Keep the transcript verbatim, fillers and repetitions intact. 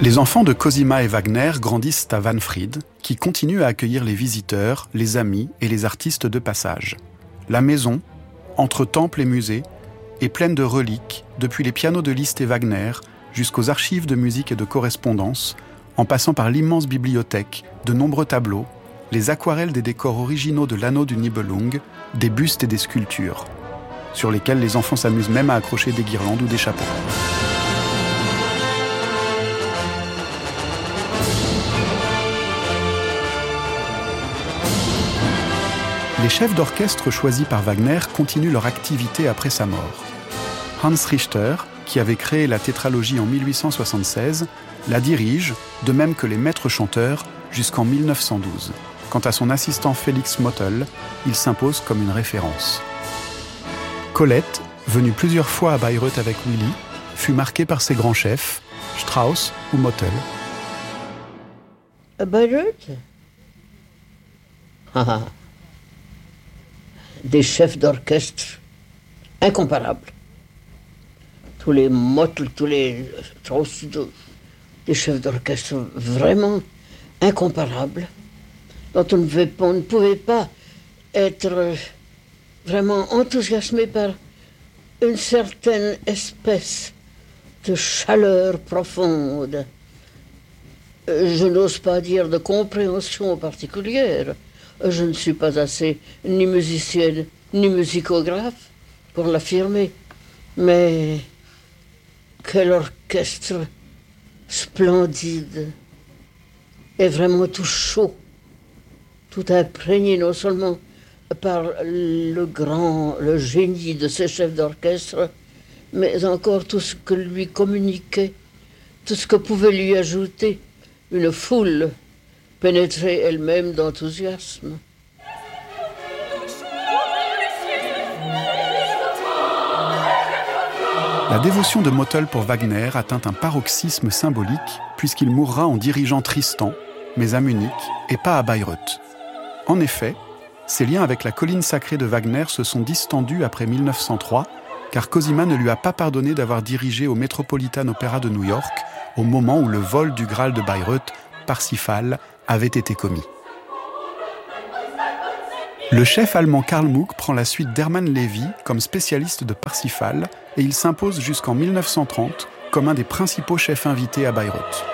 Les enfants de Cosima et Wagner grandissent à Wahnfried, qui continue à accueillir les visiteurs, les amis et les artistes de passage. La maison, entre temple et musée, est pleine de reliques, depuis les pianos de Liszt et Wagner jusqu'aux archives de musique et de correspondance, en passant par l'immense bibliothèque, de nombreux tableaux, les aquarelles des décors originaux de l'anneau du Nibelung, des bustes et des sculptures, sur lesquels les enfants s'amusent même à accrocher des guirlandes ou des chapeaux. Les chefs d'orchestre choisis par Wagner continuent leur activité après sa mort. Hans Richter, qui avait créé la tétralogie en mille huit cent soixante-seize, la dirige, de même que les maîtres chanteurs, jusqu'en mille neuf cent douze. Quant à son assistant Félix Mottl, il s'impose comme une référence. Colette, venue plusieurs fois à Bayreuth avec Willy, fut marquée par ses grands chefs, Strauss ou Mottl. À Bayreuth ah. Des chefs d'orchestre incomparables. Tous les Mottl, tous les Strauss, des chefs d'orchestre vraiment incomparables, dont on ne pouvait pas, on ne pouvait pas être vraiment enthousiasmé par une certaine espèce de chaleur profonde. Je n'ose pas dire de compréhension particulière. Je ne suis pas assez ni musicienne ni musicographe pour l'affirmer. Mais quel orchestre splendide et vraiment tout chaud, tout imprégné non seulement par le grand, le génie de ces chefs d'orchestre, mais encore tout ce que lui communiquait, tout ce que pouvait lui ajouter une foule pénétrée elle-même d'enthousiasme. La dévotion de Mottl pour Wagner atteint un paroxysme symbolique puisqu'il mourra en dirigeant Tristan, mais à Munich et pas à Bayreuth. En effet, ses liens avec la colline sacrée de Wagner se sont distendus après mille neuf cent trois, car Cosima ne lui a pas pardonné d'avoir dirigé au Metropolitan Opera de New York au moment où le vol du Graal de Bayreuth, Parsifal, avait été commis. Le chef allemand Karl Muck prend la suite d'Hermann Lévy comme spécialiste de Parsifal et il s'impose jusqu'en mille neuf cent trente comme un des principaux chefs invités à Bayreuth.